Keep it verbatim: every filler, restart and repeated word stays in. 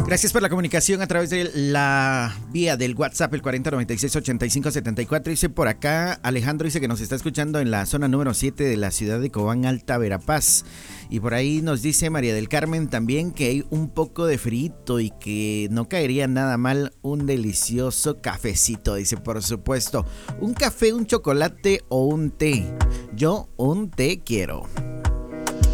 Gracias por la comunicación a través de la vía del WhatsApp, el cuarenta noventa y seis ochenta y cinco setenta y cuatro. Dice por acá, Alejandro dice que nos está escuchando en la zona número siete de la ciudad de Cobán, Alta Verapaz. Y por ahí nos dice María del Carmen también que hay un poco de frito y que no caería nada mal un delicioso cafecito. Dice, por supuesto, un café, un chocolate o un té. Yo un té quiero.